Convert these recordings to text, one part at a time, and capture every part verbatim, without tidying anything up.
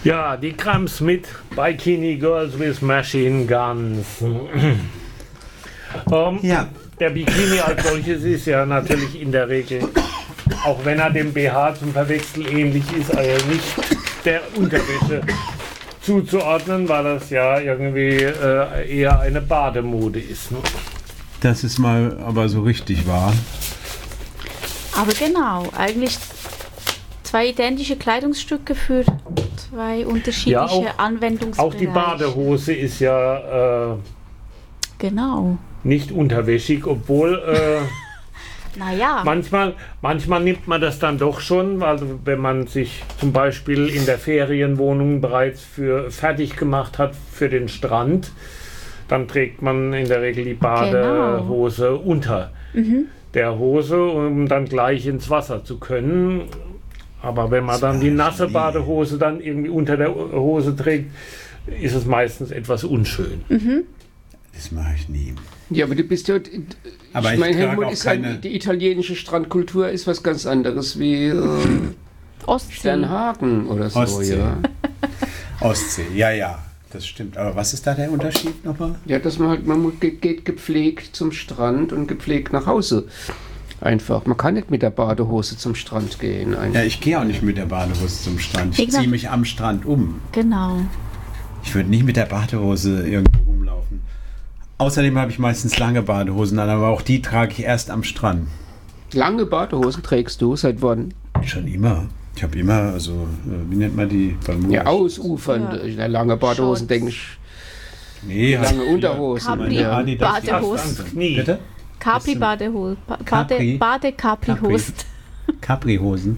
Ja, die Cramps mit Bikini Girls with Machine Guns. um, Ja. Der Bikini als solches ist ja natürlich in der Regel, auch wenn er dem B H zum Verwechseln ähnlich ist, also nicht der Unterwäsche zuzuordnen, weil das ja irgendwie äh, eher eine Bademode ist. Ne? Das ist mal aber so richtig wahr. Aber genau, eigentlich zwei identische Kleidungsstücke für zwei unterschiedliche Ja, auch, Anwendungsbereiche. Auch die Badehose ist ja äh, genau. nicht unterwäschig, obwohl äh, naja. manchmal, manchmal nimmt man das dann doch schon, weil wenn man sich zum Beispiel in der Ferienwohnung bereits für fertig gemacht hat für den Strand, dann trägt man in der Regel die Badehose genau. unter mhm. der Hose, um dann gleich ins Wasser zu können. Aber wenn man dann die nasse Badehose dann irgendwie unter der Hose trägt, ist es meistens etwas unschön. Mhm. Das mache ich nie. Ja, aber du bist ja... Aber ich ich meine, trage Helmut, auch ist keine- halt, die italienische Strandkultur ist was ganz anderes wie äh, Ostsee. Sternhagen oder so. Ostsee. Ja. Ostsee, ja, ja, das stimmt. Aber was ist da der Unterschied nochmal? Ja, dass man halt, man mu- ge- geht gepflegt zum Strand und gepflegt nach Hause. Einfach. Man kann nicht mit der Badehose zum Strand gehen. Einfach. Ja, ich gehe auch nicht mit der Badehose zum Strand. Ich Ich glaub- ziehe mich am Strand um. Genau. Ich würde nicht mit der Badehose irgendwo rumlaufen. Außerdem habe ich meistens lange Badehosen an, aber auch die trage ich erst am Strand. Lange Badehosen trägst du, seit wann? Schon immer. Ich habe immer, also, äh, wie nennt man die? Bermuda? Ja, ausufernde. Ja. Ja. Lange Badehosen, Shorts. denke ich. Nee, Lange halt- Unterhosen. Capri- ja. Adidas- Badehose. Fast ans Knie. Bitte? Capri-Badehose. Capri? Bade, Bade-Capri-Hose. Capri-Hosen.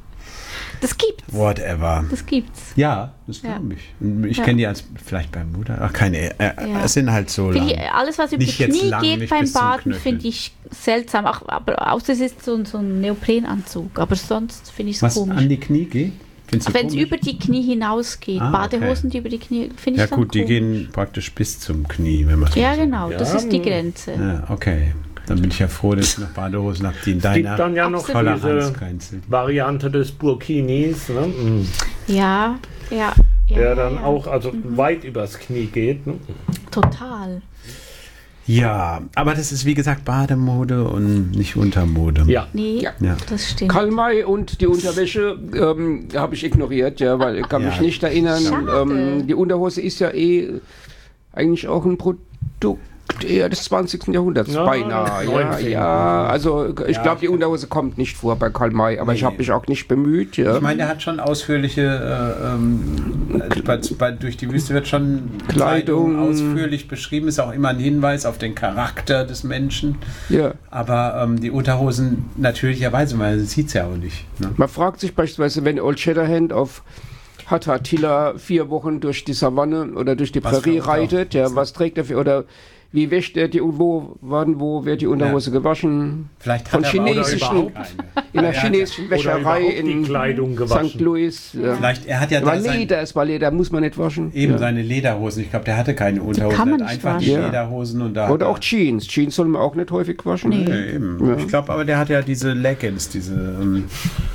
Das gibt's. Whatever. Das gibt's. Ja, das Ja. glaube ich. Ich Ja. kenne die als vielleicht Bermuda. Ach, keine. Äh, Ja. Es sind halt so lang. Finde ich, alles, was über Nicht die jetzt Knie lang, geht nicht beim bis zum Baden, Knöchel. finde ich seltsam. Auch, aber außer es ist so, ein- so ein Neoprenanzug. Aber sonst finde ich es Was komisch. an die Knie geht? Findest du Wenn es komisch? über die Knie hinausgeht. Ah, okay. Badehosen, die über die Knie, finde Ja ich dann gut, die komisch. gehen praktisch bis zum Knie, wenn man so Ja, sagt. genau, das Ja, ist die Grenze. Ja, okay. Dann bin ich ja froh, dass ich noch Badehosen habe, die in Es gibt deiner dann ja noch Absolut. diese Toleranzgrenze. Variante des Burkinis, ne? mm, Ja, ja. ja der dann ja. auch also weit übers Knie geht. Ne? Total. Ja, aber das ist wie gesagt Bademode und nicht Untermode. Ja. Nee, Ja. Ja. das stimmt. Karl May und die Unterwäsche ähm, habe ich ignoriert, ja, weil ich kann Ja. mich nicht erinnern. Schade. Ähm, die Unterhose ist ja eh eigentlich auch ein Produkt eher des zwanzigsten Jahrhunderts, Ja, beinahe. Ja, neunzehnten. ja, also ich Ja, glaube, die Unterhose kommt nicht vor bei Karl May, aber ich Nee. habe mich auch nicht bemüht. Ja. Ich meine, der hat schon ausführliche, äh, ähm, bei, bei, durch die Wüste wird schon Kleidung Kleidung. ausführlich beschrieben, ist auch immer ein Hinweis auf den Charakter des Menschen. Ja. Aber ähm, die Unterhosen natürlicherweise, man sieht es ja auch nicht. Ne? Man fragt sich beispielsweise, wenn Old Shatterhand auf Hatta Attila vier Wochen durch die Savanne oder durch die Was Prärie für Unterhosen? reitet, ja, was trägt er für, oder wie wäscht er die, wo, wann, wo wird die Unterhose gewaschen? Vielleicht Von hat er aber auch chinesischen, überhaupt keine. in einer Er hat- chinesischen Oder Wäscherei überhaupt die in Kleidung Sankt gewaschen. Louis. Ja. Vielleicht, er hat ja War da sein, Leder, es war Leder, muss man nicht waschen. eben ja. seine Lederhosen. Ich glaube, der hatte keine Unterhosen. kann man der hat nicht einfach die waschen. Ja. Lederhosen und da. Oder hat auch Jeans. Jeans soll man auch nicht häufig waschen. Nee. er, ja, eben. Ja. Ich glaube, aber der hat ja diese Leggings, diese. Ähm,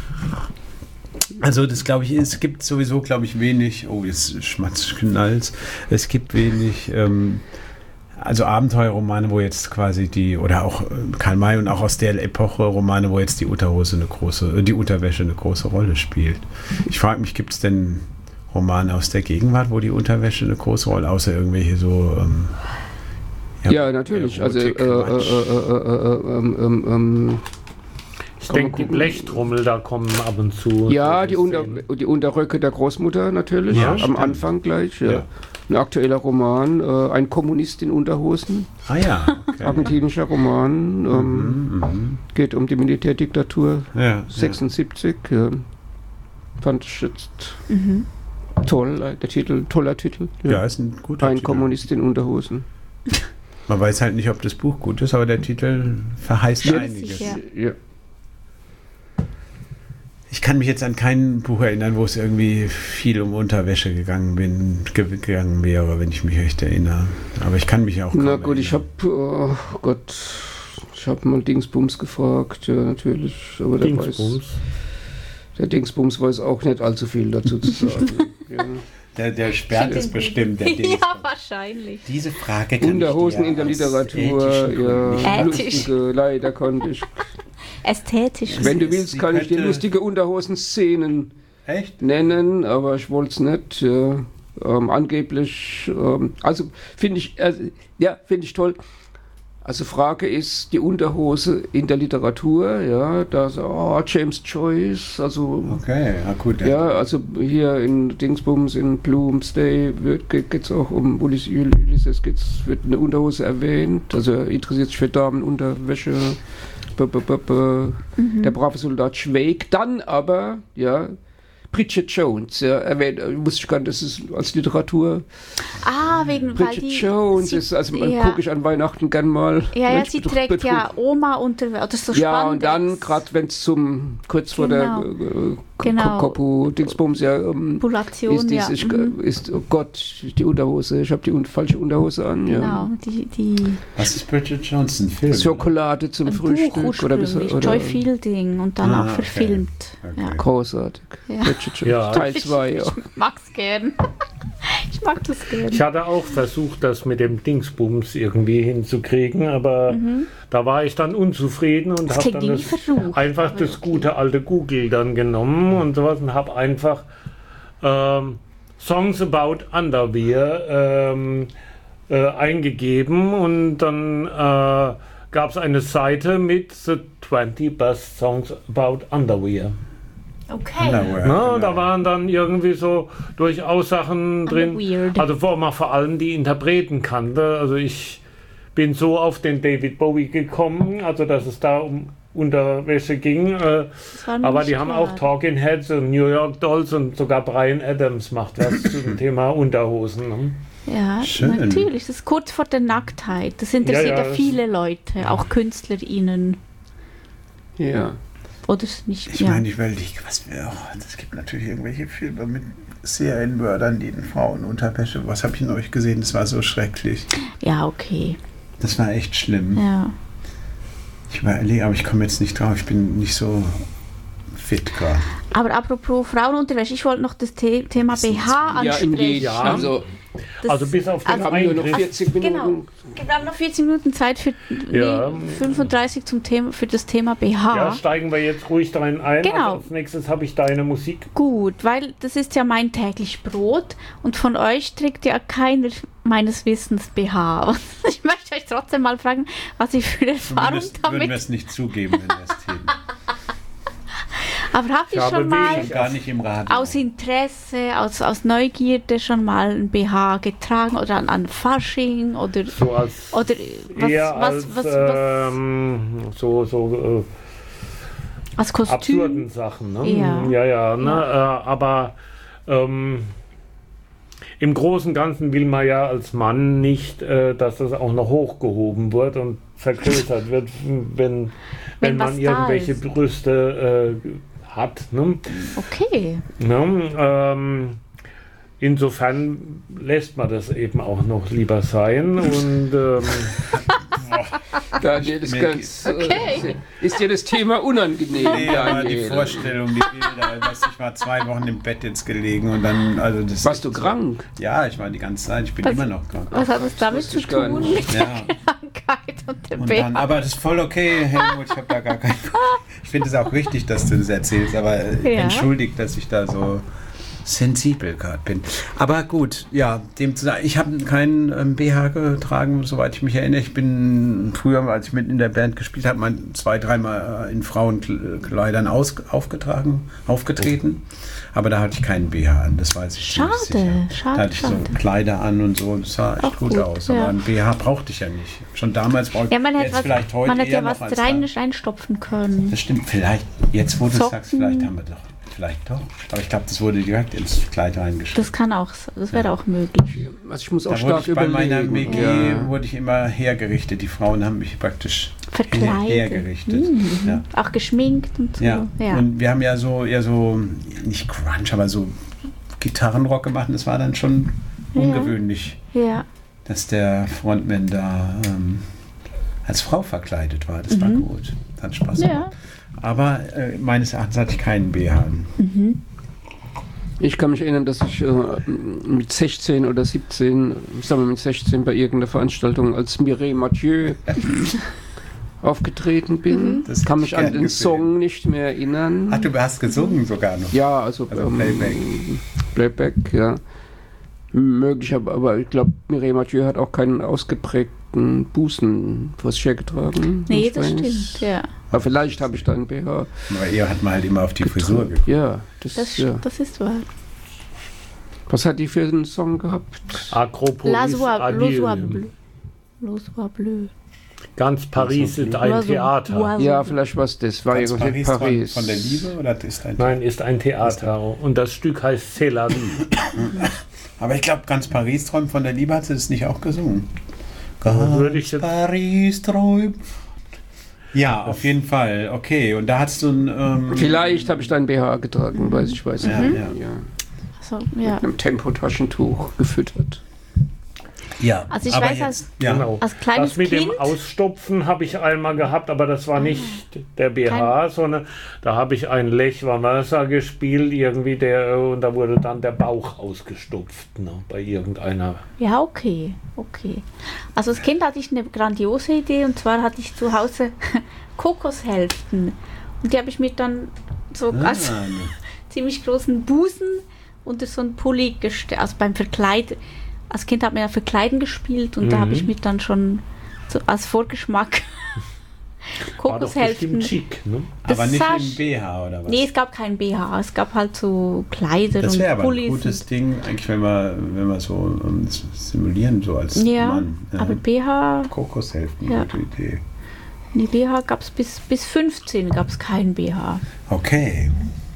also das glaube ich, es gibt sowieso, glaube ich, wenig. Oh, jetzt schmatzt knallt. Es gibt wenig. Ähm, Also Abenteuerromane, wo jetzt quasi die, oder auch äh, Karl May und auch aus der Epoche Romane, wo jetzt die Unterhose eine große, äh, die Unterwäsche eine große Rolle spielt. Ich frage mich, gibt es denn Romane aus der Gegenwart, wo die Unterwäsche eine große Rolle, außer irgendwelche so ähm, Ja, natürlich. Also, äh, äh, Erotik-Quatsch. äh, äh, äh, ähm, ähm, ähm, Ich Kann man denke, die gucken. Blechtrommel, da kommen ab und zu. ja, solche die, Unter, Szenen. die Unterröcke der Großmutter natürlich, Ja, am stimmt. Anfang gleich. Ja. Ja. Ein aktueller Roman, äh, ein Kommunist in Unterhosen, Ah ja, okay. argentinischer Roman, ähm, Mhm, mhm. geht um die Militärdiktatur Ja, sechsundsiebzig. Ja. Fand ich jetzt Mhm. toll, äh, der Titel, toller Titel. ja. ja, ist ein guter Ein Titel. Kommunist in Unterhosen. Man weiß halt nicht, ob das Buch gut ist, aber der Titel verheißt Ja. einiges. Ja. Ja. Ich kann mich jetzt an kein Buch erinnern, wo es irgendwie viel um Unterwäsche gegangen bin, ge gegangen wäre, wenn ich mich recht erinnere. Aber ich kann mich auch kaum Na gut, ich erinnern. habe, oh Gott, ich habe mal Dingsbums gefragt, ja natürlich, aber der weiß, Dingsbums. der Dingsbums weiß auch nicht allzu viel dazu zu sagen. Ja. Der, der sperrt es bestimmt. Der ja, wahrscheinlich. Diese Frage kann Unterhosen ich dir in der aus Literatur, ethischen Gründen ja, nicht Ethisch. lustige, leider konnte ich. Ästhetisch. Wenn du ist- willst, sie kann ich dir könnte- lustige Unterhosen-Szenen Echt? nennen, aber ich wollte es nicht. Ja. Ähm, angeblich, ähm, also finde ich, äh, ja, finde ich toll. Also Frage ist die Unterhose in der Literatur, ja, da so, oh, James Joyce, also Okay, ja gut. ja, also hier in Dingsbums, in Bloomsday wird, geht es auch um Ulysses, Ulysses geht's, wird eine Unterhose erwähnt, also er interessiert sich für Damenunterwäsche, b -b -b -b. Mhm. Der brave Soldat Schweig, dann aber, ja, Bridget Jones, ja, erwähnt, äh, wusste ich gar nicht, das ist als Literatur. Ah, wegen, weil Bridget die... Jones sie, ist, also man ja. gucke ich an Weihnachten gern mal. Ja, ja, Mensch, sie Betrug- trägt Betrug. ja Oma unter... Oder so Ja, Spandex. und dann, gerade wenn es zum, kurz vor Genau. der äh, Genau. Kopu, Dingsbums, ja, ähm, Population, ist, dies, ja. ich, mhm. ist, oh Gott, die Unterhose, ich habe die un falsche Unterhose an, ja. Genau, die... die Was ist Bridget Jones? Ein Film? Schokolade zum ein Frühstück Buch oder, bis, ursprünglich, oder Joy Fielding und dann Ah, auch okay. verfilmt. Okay. Ja. großartig. Ja. Bridget Jones, Ja. Teil zwei, ja. Ich mag's gern. Ich mag das gern. Ich hatte auch versucht, das mit dem Dingsbums irgendwie hinzukriegen, aber da war ich dann unzufrieden und Das habe klingt dann wie das, verrucht, einfach aber das okay. gute alte Google dann genommen und sowas und habe einfach ähm, Songs about Underwear ähm, äh, eingegeben und dann äh, gab es eine Seite mit The twenty Best Songs About Underwear. Okay. Underwear, Na, genau. Da waren dann irgendwie so durchaus Sachen drin, Weird. also wo man vor allem die Interpreten kannte. Also ich bin so auf den David Bowie gekommen, also dass es da um Unterwäsche ging. Äh, Das war mir aber nicht die haben klar. auch Talking Heads und New York Dolls und sogar Bryan Adams macht was zum Thema Unterhosen. Ne? Ja, Schön. natürlich. Das ist kurz vor der Nacktheit. Das interessiert Ja, ja, ja, viele Leute, auch KünstlerInnen. Ja. Oder ist nicht. Ich ja. meine, ich überlege, was wir auch. Es gibt natürlich irgendwelche Filme mit Serienmördern, die in Frauenunterwäsche. Was habe ich in euch gesehen? Das war so schrecklich. ja, okay. Das war echt schlimm. Ja. Ich überlege, aber ich komme jetzt nicht drauf. Ich bin nicht so fit gerade. Aber apropos Frauenunterwäsche, ich wollte noch das The Thema B H Ja, im ansprechen. Lied. Ja. Also, Das- Also bis auf den also- haben wir nur noch Eingriff. vierzig Minuten. Genau. Wir haben noch vierzig Minuten Zeit für Ja. nee, fünfunddreißig zum Thema, für das Thema B H. Ja, steigen wir jetzt ruhig darin ein. Genau. Also als nächstes habe ich deine Musik. Gut, weil das ist ja mein täglich Brot und von euch trägt ja keiner meines Wissens B H. Und ich möchte euch trotzdem mal fragen, was ihr für eine Erfahrung Zumindest würden wir damit. es nicht zugeben, wenn wir es täten. Aber habt ihr Ich habe schon mal wenig- Gar nicht im Radio. aus Interesse, aus, aus Neugierde schon mal ein B H getragen oder an, an Fasching oder So als oder was eher was als was, was, ähm, so, so als äh, Kostüm? absurden Sachen. Ne? Ja. ja, ja, ne? Ja. Äh, aber ähm, im Großen und Ganzen will man ja als Mann nicht, äh, dass das auch noch hochgehoben wird und vergrößert wird, wenn, wenn, Wenn man was da irgendwelche ist. Brüste äh, hat. Ne? Okay. Ne? Ähm, insofern lässt man das eben auch noch lieber sein und ähm, Daniel, das Mir- ganz, Okay. äh, ist dir das Thema unangenehm, Nee, aber die Daniel? Vorstellung, die Bilder, weißt, du, ich war zwei Wochen im Bett jetzt gelegen und dann, also das Warst du krank? Ja, ich war die ganze Zeit, ich bin Was- immer noch krank. Was hat es damit wusste zu ich gar tun nicht. mit Ja. der Krankheit und dem Und B H? dann, aber das ist voll okay, Helmut, ich habe da gar kein. Ich finde es auch wichtig, dass du das erzählst, aber äh, Ja. entschuldigt, dass ich da so sensibel gerade bin. Aber gut, ja, dem zu sagen, ich habe keinen ähm, B H getragen, soweit ich mich erinnere. Ich bin früher, als ich mit in der Band gespielt habe, mal zwei, dreimal äh, in Frauenkleidern aus, aufgetragen, aufgetreten. Aber da hatte ich keinen B H an, das weiß ich ziemlich Schade, sicher. schade, Da hatte ich so schade. Kleider an und so, das sah echt Auch gut, gut, aus. ja. Aber ein B H brauchte ich ja nicht. Schon damals brauchte Ja, man hätte jetzt was, vielleicht heute man hätte ja eher was noch als rein, da. reinstopfen können. Das stimmt, vielleicht, jetzt wo du es Socken. sagst, vielleicht haben wir doch, vielleicht doch. Aber ich glaube, das wurde direkt ins Kleid reingeschrieben. Das kann auch, so- das wäre auch möglich. Also ich muss auch Da wurde stark ich bei meiner überlegen. W G Ja. wurde ich immer hergerichtet. Die Frauen haben mich praktisch Verkleidet. hergerichtet. Mhm. Ja. Auch geschminkt und so. Ja. Ja. Und wir haben ja so eher so, nicht Grunge, aber so Gitarrenrock gemacht. Und das war dann schon Ja. ungewöhnlich, ja. dass der Frontman da ähm, als Frau verkleidet war. Das war gut. Hat Spaß Mhm. Ja. gemacht. Aber äh, meines Erachtens hatte ich keinen B H an. Ich kann mich erinnern, dass ich äh, mit sechzehn oder siebzehn, sagen wir mit sechzehn, bei irgendeiner Veranstaltung als Mireille Mathieu aufgetreten bin. Das kann hätte mich ich an gern den gesehen. Song nicht mehr erinnern. Ach, du hast gesungen sogar noch. Ja, also, Also ähm, Playback. Playback, ja. Möglich, aber, aber ich glaube, Mireille Mathieu hat auch keinen ausgeprägten Busen vors Scher getragen. Nee, Ich das weiß. stimmt, ja. Aber vielleicht habe ich da einen B H. Aber ihr hat man halt immer auf die Frisur geguckt. Ja, das, Das, ja. das ist wahr. Was hat die für einen Song gehabt? Akropolis La Soie, Adil. L'Oiseau bleu. L'Oiseau bleu. Ganz Paris ist ein L'Oiseau- Theater. L'Oiseau Ja, bleu. vielleicht war es das. War Ganz irgendwie Paris, Paris. Von, von der Liebe oder ist ein Nein, ist ein Theater. Und das Stück heißt C'est la vie. Aber ich glaube, ganz Paris träumt von der Liebe hat sie das nicht auch gesungen. Würde ich Ganz jetzt- Paris träumt. Ja, auf jeden Fall. Okay, und da hast du ein. Ähm, Vielleicht habe ich da einen B H getragen, weiß ich, weiß Ja, nicht. ja. Ja. So, Mit ja. einem Tempotaschentuch gefüttert. Ja, Also ich aber weiß, jetzt, als- ja. Genau. Als kleines Das mit Kind. dem Ausstopfen habe ich einmal gehabt, aber das war nicht der B H, sondern da habe ich ein Lech Vanessa gespielt, irgendwie der, und da wurde dann der Bauch ausgestopft, ne, bei irgendeiner. Ja, okay, okay. Also als Kind hatte ich eine grandiose Idee, und zwar hatte ich zu Hause Kokoshälften. Und die habe ich mir dann so Ah, als ziemlich großen Busen unter so einen Pulli gestellt. Also beim Verkleiden. Als Kind hat man ja Verkleiden gespielt, und da habe ich Mhm. mir dann schon so als Vorgeschmack War doch Kokoshälften. bestimmt schick, ne? aber das nicht sah im sch- B H oder was? Nee, es gab keinen B H. Es gab halt so Kleider das und wäre aber ein Pullis. gutes und, Ding, eigentlich, wenn wir, wenn wir so um, simulieren, so als ja, Mann. Ja. aber B H, Kokoshälften, Ja. gute Idee. nee, B H gab es bis, bis fünfzehn gab es keinen B H. Okay.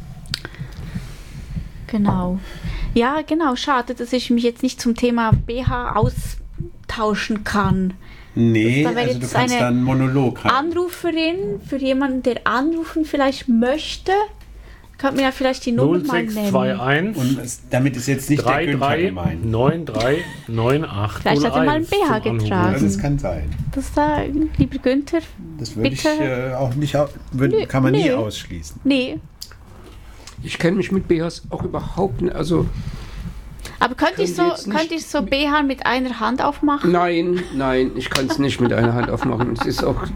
Genau. Ja, genau. Schade, dass ich mich jetzt nicht zum Thema B H austauschen kann. Nee, Das wäre also du jetzt kannst eine da einen Monolog haben. Anruferin, für jemanden, der anrufen vielleicht möchte, könnte mir ja vielleicht die Nummer null mal sechs nennen. zwei eins Und es, damit ist jetzt nicht der drei Günther drei gemeint. neun drei neun acht Vielleicht hat er mal ein B H zum Anrufen. getragen. Das kann sein. Das da, lieber Günther, Das würde ich Bitte? äh, auch nicht, au- würd, Nö, kann man nie nö. ausschließen. nee. Ich kenne mich mit B Hs auch überhaupt nicht. Also, Aber könnte ich, Können so, wir jetzt nicht- könnte ich so B H mit einer Hand aufmachen? nein, nein, ich kann es nicht mit einer Hand aufmachen. Es ist auch.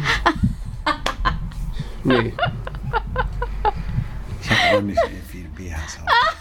Nee. Ich habe auch nicht viel B Hs.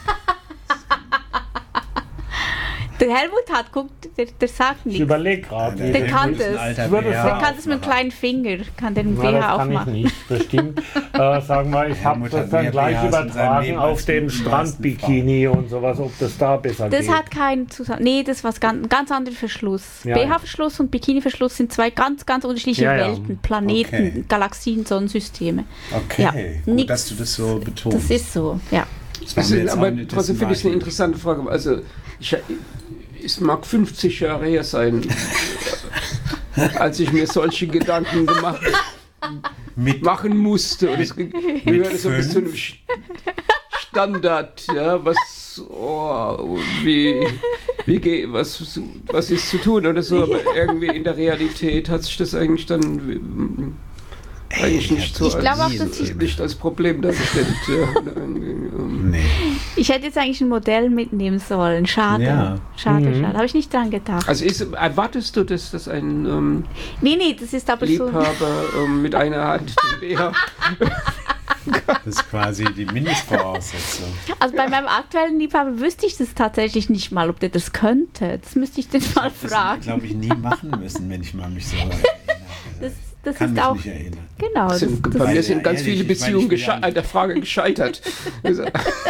Der Helmut hat, guckt, der, der sagt Ich nichts. überlege gerade. Der Der kann Helmut ist ein das. alter Ich würde B H sagen- Der kann das mit einem kleinen Finger, kann den Ja, B das H kann ich aufmachen. nicht, bestimmt. äh, sagen wir, ich habe Helmut das hat dann mehr gleich B Hs in seinem übertragen Leben auf als die den meisten Strandbikini und sowas, ob das da besser Das geht. hat keinen Zusammenhang. Nee, das war ganz, ein ganz anderer Verschluss. Ja, B H-Verschluss und Bikini-Verschluss sind zwei ganz, ganz unterschiedliche Ja, ja. Welten, Planeten, Okay. Galaxien, Sonnensysteme. Okay, Ja, gut, nix. dass du das so betonst. Das ist so, ja. Das war Also, mir jetzt aber auch nicht- das trotzdem finde ich es eine war- interessante Frage. Also, ich, es mag fünfzig Jahre her sein, als ich mir solche Gedanken gemacht Mit machen musste. Und es ge- gehörte so bis zu einem Sch- Standard, ja, was, oh, wie, wie geht, was, was ist zu tun oder so, aber irgendwie in der Realität hat sich das eigentlich dann äh, eigentlich nicht so Ich glaube auch, nie dass so ich- eben. nicht als Problem dargestellt. Ja, oder irgendwie, ähm, Nee. Ich hätte jetzt eigentlich ein Modell mitnehmen sollen. Schade. Ja. Schade, Mhm. schade. Habe ich nicht dran gedacht. Also ist, erwartest du, dass das ein ähm, Nee, nee, das ist aber so. Liebhaber ähm, mit einer Hand den B H. Das ist quasi die Mindestvoraussetzung. Also bei meinem aktuellen Liebhaber wüsste ich das tatsächlich nicht mal, ob der das könnte. Das müsste ich den mal Das fragen. glaube ich, nie machen müssen, wenn ich mal mich so erinnere. Das, das Kann ist mich auch. nicht erinnern. Genau. Das, Sind, das, bei mir Weil, sind ja, ganz ehrlich, viele ich meine, Beziehungen ich bin gesche- ja- an der Frage gescheitert. Also,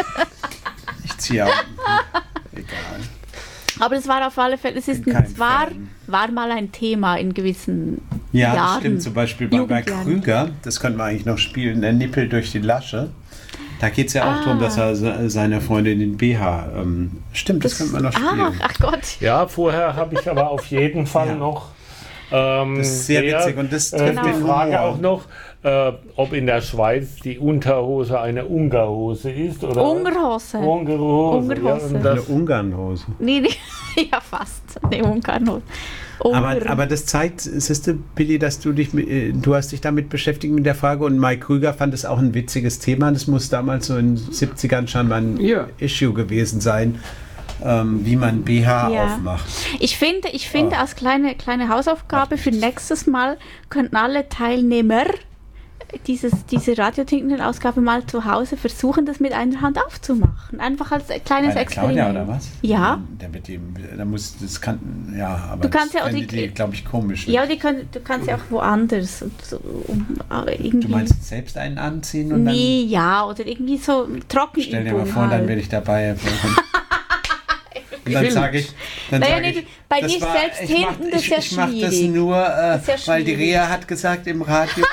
Ich ziehe auch. Egal. aber es war auf alle Fälle, es ist Bin kein es war, Fan. war mal ein Thema in gewissen Ja, das Jahren. stimmt. Zum Beispiel bei, bei Jugendjahren. Krüger, das könnte man eigentlich noch spielen, der Nippel durch die Lasche. Da geht es ja auch Ah. darum, dass er se- seiner Freundin den B H. Ähm, stimmt, das, könnte man noch spielen. Ach, ach Gott. Ja, vorher habe ich aber auf jeden Fall Ja. noch ähm, Das ist sehr der, witzig und das äh, trifft die den Frage Humor. auch noch, äh, ob in der Schweiz die Unterhose eine Ungerhose ist oder Ungerhose. Ungerhose. Ungerhose. Ja, und Eine das, Ungarnhose. Nee, nee, ja fast. Nee, Ungarnhose. Oder Aber, aber das zeigt, siehst du, Billy, dass du dich, mit- äh, du hast dich damit beschäftigt mit der Frage und Mike Krüger fand es auch ein witziges Thema. Das muss damals so in den siebzigern scheinbar ein Ja. Issue gewesen sein, ähm, wie man B H Ja. aufmacht. ich finde, ich finde Ah. als kleine, kleine Hausaufgabe für nächstes Mal könnten alle Teilnehmer dieses, diese Radiotechnik-Ausgabe mal zu Hause versuchen, das mit einer Hand aufzumachen. Einfach als kleines Bei der Experiment. Claudia oder was? Ja. Der wird eben, da muss, das kann, ja, aber Du kannst ja auch fände die- die, glaube ich, komisch. Ja, die können, du kannst ja auch woanders. Und so, um, aber irgendwie, Du meinst selbst einen anziehen und nee, ja, oder irgendwie so trocken. dann, stell dir mal vor, dann werde ich dabei. Und dann Gefilmt. sage ich, dann Naja, sag nee, ich, bei das dir war- selbst ich hinten, mach, das ist ich, ja ich mach das schwierig. nur, äh, Das ist ja weil die schwierig. Rea hat gesagt im Radio,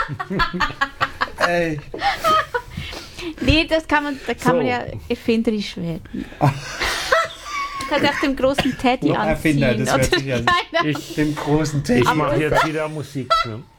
ey, Nee, das kann man, da kann So. man ja erfinderisch werden. Du kannst auch dem großen Teddy Noch anziehen. Erfinder, das hört oder? sich ja- Keine Ich, dem großen ich Technik. mache jetzt wieder Musik. Ne?